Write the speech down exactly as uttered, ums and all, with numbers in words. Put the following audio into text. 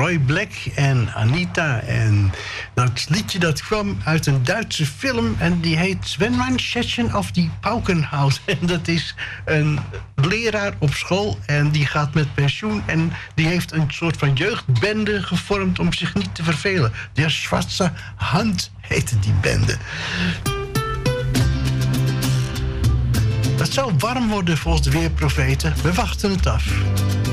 Roy Black en Anita. En dat liedje dat kwam uit een Duitse film. En die heet Wenn man Schätzchen auf die Pauken houdt. En dat is een leraar op school. En die gaat met pensioen. En die heeft een soort van jeugdbende gevormd om zich niet te vervelen. Der Schwarze Hand heette die bende. Het zal warm worden volgens de weerprofeten. We wachten het af.